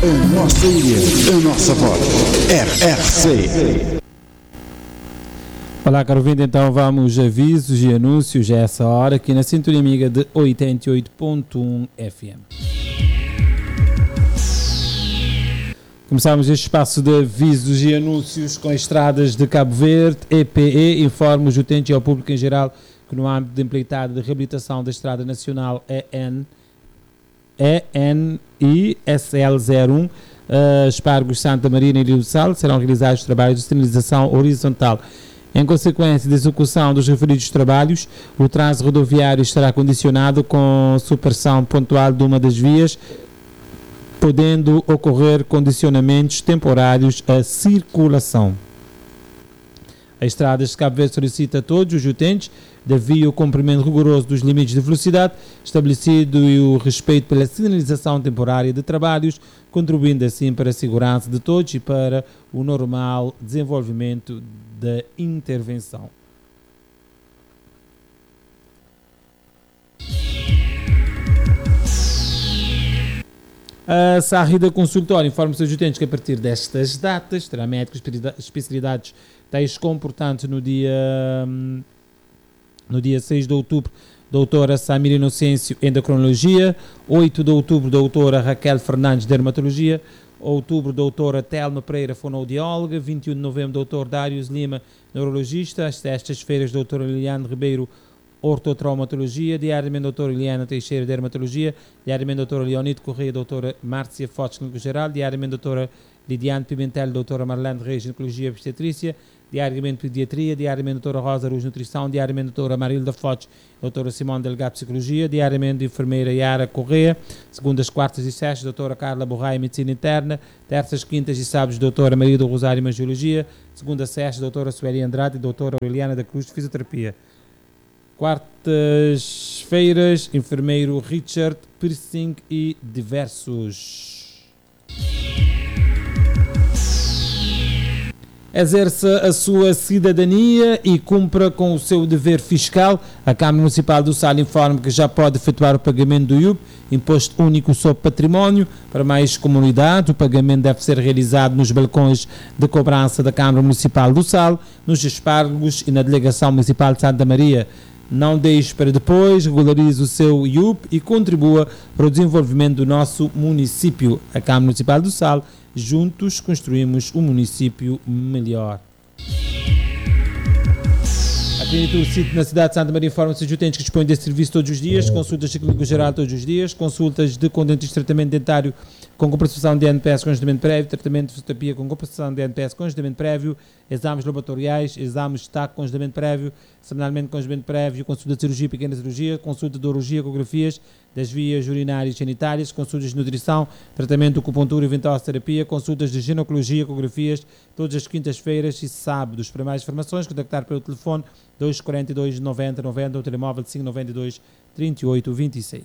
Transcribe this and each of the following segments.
A nossa ilha, a nossa voz. RRC. Olá, caro ouvinte, então vamos avisos e anúncios a essa hora aqui na Sintonia Amiga de 88.1 FM. Começamos este espaço de avisos e anúncios com estradas de Cabo Verde. EPE informa os utentes e ao público em geral que no âmbito de empreitada de reabilitação da Estrada Nacional ENI SL01, Espargos Santa Maria e Ilha do Sal, serão realizados trabalhos de sinalização horizontal. Em consequência da execução dos referidos trabalhos, o trânsito rodoviário estará condicionado com supressão pontual de uma das vias, podendo ocorrer condicionamentos temporários à circulação. A Estradas de Cabo Verde solicita a todos os utentes, devido ao cumprimento rigoroso dos limites de velocidade estabelecido e o respeito pela sinalização temporária de trabalhos, contribuindo assim para a segurança de todos e para o normal desenvolvimento da intervenção. A Sarrida Consultório informa os seus utentes que a partir destas datas terá médicos especialidades tais como, portanto, no dia 6 de outubro, doutora Samira Inocêncio, endocrinologia, 8 de outubro, doutora Raquel Fernandes, dermatologia, outubro, doutora Telma Pereira, fonoaudióloga, 21 de novembro, doutor Dários Lima, neurologista, às sextas-feiras, doutora Liliane Ribeiro, ortotraumatologia, diariamente doutora Eliana Teixeira, dermatologia, diariamente doutora Leonide Correia, doutora Márcia Fotes, clínico geral, diariamente doutora Lidiane Pimentel, doutora Marlene Reis, ginecologia e obstetrícia, diariamente pediatria, diariamente doutora Rosa Ruz, nutrição, diariamente doutora Marilda Fotes, doutora Simone Delgado, psicologia, diariamente enfermeira Yara Correia, segundas, quartas e sextas, doutora Carla Borraia, medicina interna, terças, quintas e sábados, doutora Maria do Rosário, magiologia, segunda, sexta, doutora Sueli Andrade e doutora Aureliana da Cruz, fisioterapia. Quartas-feiras, enfermeiro Richard, piercing e diversos. Exerça a sua cidadania e cumpra com o seu dever fiscal. A Câmara Municipal do Sal informa que já pode efetuar o pagamento do IUP, Imposto Único sobre Património. Para mais comunidades, o pagamento deve ser realizado nos balcões de cobrança da Câmara Municipal do Sal, nos Espargos e na Delegação Municipal de Santa Maria. Não deixe para depois, regularize o seu IUP e contribua para o desenvolvimento do nosso município. A Câmara Municipal do Sal, juntos construímos um município melhor. A Clínica Urcite na cidade de Santa Maria informa os utentes que dispõem desse serviço todos os dias, consultas de clínico geral todos os dias, consultas de dentista, tratamento dentário com compensação de NPS com agendamento prévio, tratamento de fisioterapia com compensação de NPS com agendamento prévio, exames laboratoriais, exames de TAC com agendamento prévio, semanalmente com agendamento prévio, consulta de cirurgia, pequena cirurgia, consulta de urologia, ecografias das vias urinárias e sanitárias, consultas de nutrição, tratamento de acupuntura e ventosa-terapia, consultas de ginecologia, ecografias, todas as quintas-feiras e sábados. Para mais informações, contactar pelo telefone 242 90 90 ou telemóvel 592 38 26.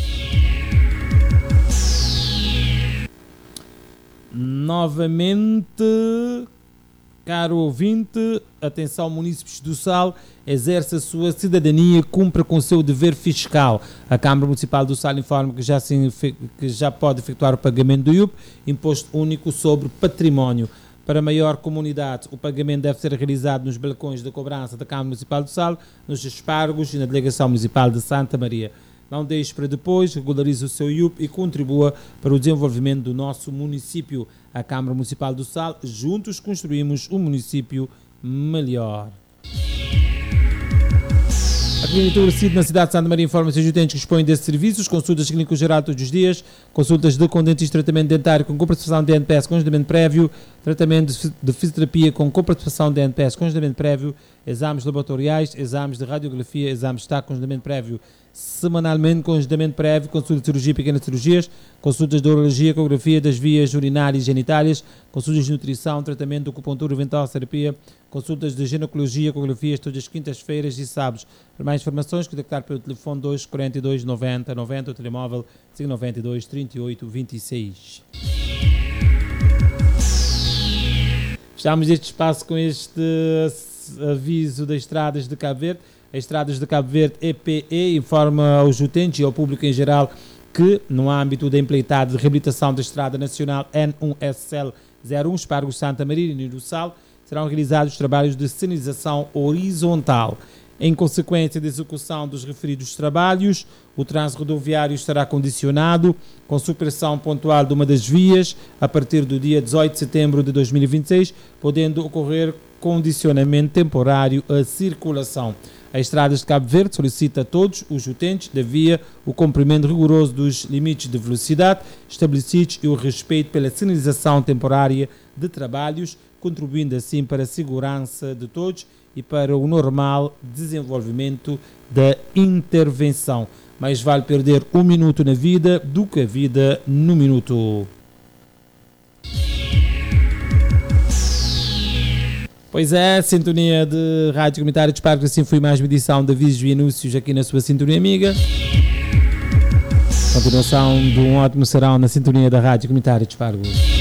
Novamente, caro ouvinte, atenção, munícipes do Sal, exerce a sua cidadania, cumpra com o seu dever fiscal. A Câmara Municipal do Sal informa que já pode efetuar o pagamento do IUP, Imposto Único sobre Património. Para maior comunidade, o pagamento deve ser realizado nos balcões de cobrança da Câmara Municipal do Sal, nos Espargos e na Delegação Municipal de Santa Maria. Não deixe para depois, regularize o seu IUP e contribua para o desenvolvimento do nosso município. A Câmara Municipal do Sal, juntos construímos um município melhor. A Clínica Urcite na cidade de Santa Maria informa os seus utentes que dispõem desses serviços, consultas clínicos gerais todos os dias, consultas de dentista, tratamento dentário com compensação de NPS com agendamento prévio, tratamento de fisioterapia com compensação de NPS com agendamento prévio, exames laboratoriais, exames de radiografia, exames de TAC com agendamento prévio, semanalmente com agendamento prévio, consulta de cirurgia e pequenas cirurgias, consultas de urologia, ecografia das vias urinárias e genitálias, consultas de nutrição, tratamento de acupuntura e ventosa-terapia, consultas de ginecologia, ecografias todas as quintas-feiras e sábados. Para mais informações, contactar pelo telefone 242 90 90 ou telemóvel 592 38 26. Fechamos este espaço com este aviso das estradas de Cabo Verde. As estradas de Cabo Verde, EPE, informa aos utentes e ao público em geral que, no âmbito da empreitada de reabilitação da Estrada Nacional N1SL 01 Espargos Santa Maria e do Sal, serão realizados trabalhos de sinalização horizontal. Em consequência da execução dos referidos trabalhos, o trânsito rodoviário estará condicionado com supressão pontual de uma das vias a partir do dia 18 de setembro de 2026, podendo ocorrer condicionamento temporário à circulação. A Estradas de Cabo Verde solicita a todos os utentes da via o cumprimento rigoroso dos limites de velocidade estabelecidos e o respeito pela sinalização temporária de trabalhos, contribuindo assim para a segurança de todos e para o normal desenvolvimento da intervenção. Mais vale perder um minuto na vida do que a vida no minuto. Pois é, sintonia de Rádio Comunitária de Espargos, assim foi mais uma edição de avisos e anúncios aqui na sua sintonia amiga. Continuação de um ótimo serão na sintonia da Rádio Comunitária de Espargos.